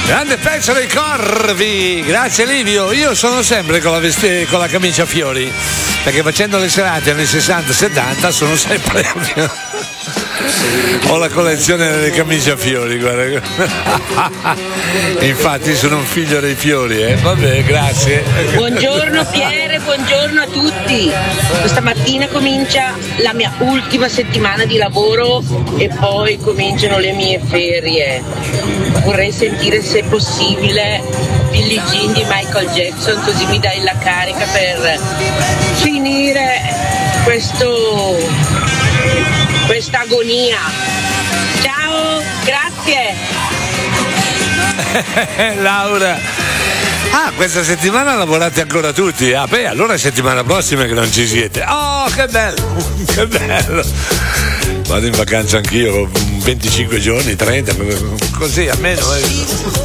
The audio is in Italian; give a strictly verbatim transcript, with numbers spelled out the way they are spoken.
Grande pezzo dei Corvi, grazie Livio. Io sono sempre con la, vesti- con la camicia a fiori, perché facendo le serate anni sessanta settanta sono sempre ho la collezione delle camicie a fiori, guarda. Infatti sono un figlio dei fiori, eh. Vabbè, grazie. Buongiorno Piere, buongiorno a tutti. Questa mattina comincia la mia ultima settimana di lavoro e poi cominciano le mie ferie. Vorrei sentire, se possibile, Billie Jean di Michael Jackson, così mi dai la carica per finire questo questa agonia. Ciao, grazie. Laura. Ah, questa settimana lavorate ancora tutti? Ah, beh, allora settimana prossima che non ci siete. Oh, che bello, che bello. Vado in vacanza anch'io, venticinque giorni, trenta, così almeno.